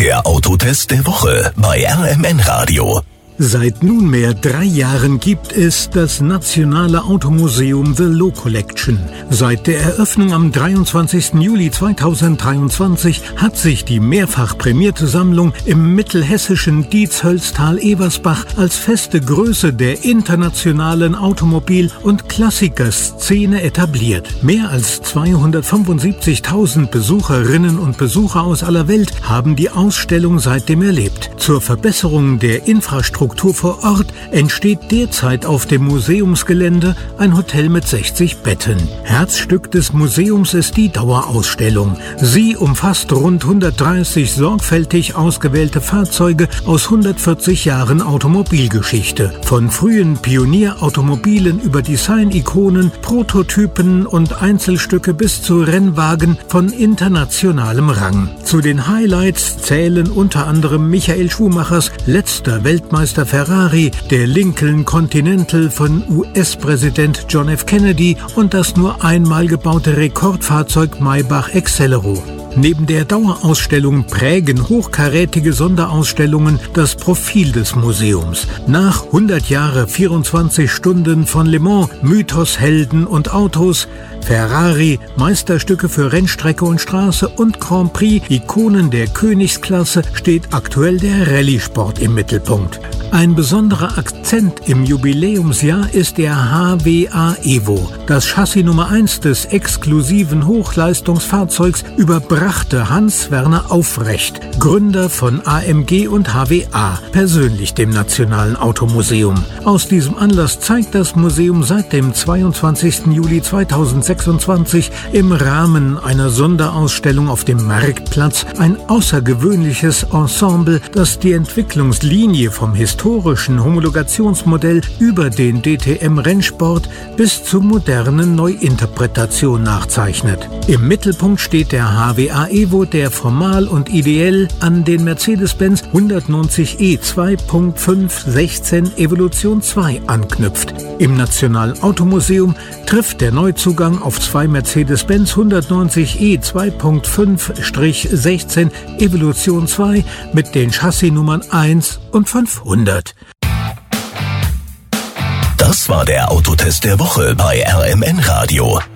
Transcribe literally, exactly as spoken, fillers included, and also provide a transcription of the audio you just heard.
Der Autotest der Woche bei R M N Radio. Seit nunmehr drei Jahren gibt es das nationale Automuseum The Low Collection. Seit der Eröffnung am dreiundzwanzigsten Juli zweitausenddreiundzwanzig hat sich die mehrfach prämierte Sammlung im mittelhessischen Dietz-Hölztal-Ebersbach als feste Größe der internationalen Automobil- und Klassikerszene etabliert. Mehr als zweihundertfünfundsiebzigtausend Besucherinnen und Besucher aus aller Welt haben die Ausstellung seitdem erlebt. Zur Verbesserung der Infrastruktur vor Ort entsteht derzeit auf dem Museumsgelände ein Hotel mit sechzig Betten. Herzstück des Museums ist die Dauerausstellung. Sie umfasst rund hundertdreißig sorgfältig ausgewählte Fahrzeuge aus hundertvierzig Jahren Automobilgeschichte. Von frühen Pionierautomobilen über Design-Ikonen, Prototypen und Einzelstücke bis zu Rennwagen von internationalem Rang. Zu den Highlights zählen unter anderem Michael Schumachers letzter Weltmeister Ferrari, der Lincoln Continental von U S-Präsident John F. Kennedy und das nur einmal gebaute Rekordfahrzeug Maybach Excelero. Neben der Dauerausstellung prägen hochkarätige Sonderausstellungen das Profil des Museums. Nach hundert Jahre, vierundzwanzig Stunden von Le Mans, Mythos, Helden und Autos, Ferrari, Meisterstücke für Rennstrecke und Straße und Grand Prix, Ikonen der Königsklasse, steht aktuell der Rallye-Sport im Mittelpunkt. Ein besonderer Akzent im Jubiläumsjahr ist der H W A Evo. Das Chassis Nummer eins des exklusiven Hochleistungsfahrzeugs überbrachte Hans-Werner Aufrecht, Gründer von A M G und H W A, persönlich dem Nationalen Automuseum. Aus diesem Anlass zeigt das Museum seit dem zweiundzwanzigsten Juli zweitausendsechsundzwanzig im Rahmen einer Sonderausstellung auf dem Marktplatz ein außergewöhnliches Ensemble, das die Entwicklungslinie vom historischen Homologationsmodell über den D T M-Rennsport bis zur modernen Neuinterpretation nachzeichnet. Im Mittelpunkt steht der H W A Evo, der formal und ideell an den Mercedes-Benz hundertneunzig E zwei Punkt fünf sechzehn Evolution zwei anknüpft. Im Nationalen Automuseum trifft der Neuzugang auf zwei Mercedes-Benz hundertneunzig E zwei Punkt fünf sechzehn Evolution zwei mit den Chassisnummern eins und fünfhundert. Das war der Autotest der Woche bei R M N Radio.